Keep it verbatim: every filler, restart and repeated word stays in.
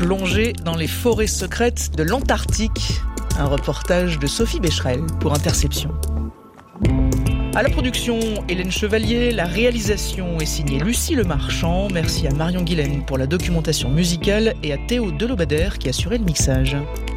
plongée dans les forêts secrètes de l'Antarctique. Un reportage de Sophie Becherel pour Interception. À la production, Hélène Chevalier, la réalisation est signée Lucie Lemarchand. Merci à Marion Guilaine pour la documentation musicale et à Théo Delobadère qui assurait le mixage.